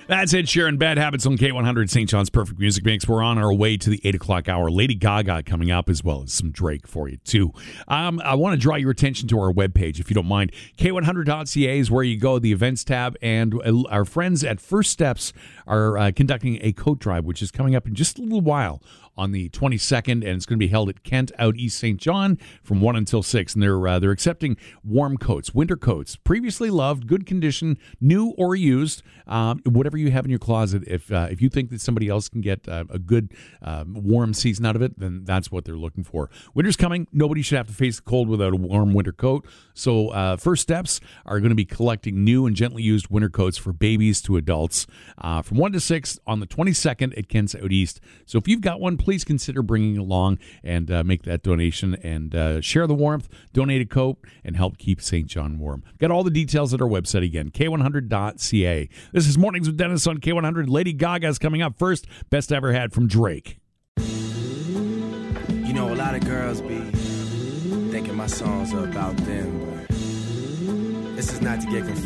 That's Ed Sheeran, Bad Habits on K100, St. John's Perfect Music Mix. We're on our way to the 8 o'clock hour. Lady Gaga coming up, as well as some Drake for you, too. I want to draw your attention to our webpage, if you don't mind. K100.ca is where you go, the events tab, and our friends at First Steps are conducting a coat drive, which is coming up in just a little while on the 22nd, and it's going to be held at Kent out East St. John from 1 until 6. And they're accepting warm coats, winter coats, previously loved, good condition, new or used, whatever you have in your closet. If you think that somebody else can get a good warm season out of it, then that's what they're looking for. Winter's coming. Nobody should have to face the cold without a warm winter coat. So First Steps are going to be collecting new and gently used winter coats for babies to adults from 1 to 6 on the 22nd at Kent's out East. So if you've got one, please consider bringing it along and make that donation and share the warmth, donate a coat, and help keep St. John warm. Got all the details at our website again, K100.ca. This is Mornings with Dennis on K100. Lady Gaga is coming up first. Best Ever Had from Drake. You know, a lot of girls be thinking my songs are about them, but this is not to get confused.